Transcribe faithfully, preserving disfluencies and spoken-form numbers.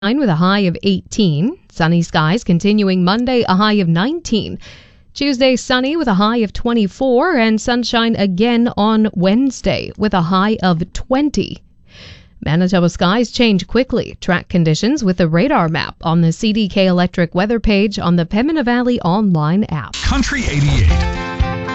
with a high of eighteen. Sunny skies continuing Monday, a high of nineteen. Tuesday, sunny with a high of twenty-four, and sunshine again on Wednesday with a high of twenty. Manitoba skies change quickly. Track conditions with the radar map on the C D K Electric weather page on the Pembina Valley online app. Country eighty-eight.